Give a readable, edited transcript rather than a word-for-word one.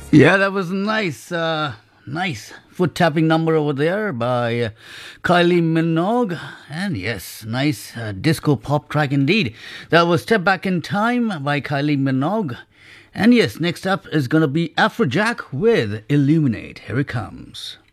Yeah, that was nice. Nice foot tapping number over there by Kylie Minogue. And yes, nice disco pop track indeed. That was Step Back in Time by Kylie Minogue. And yes, next up is going to be Afrojack with Illuminate. Here it comes.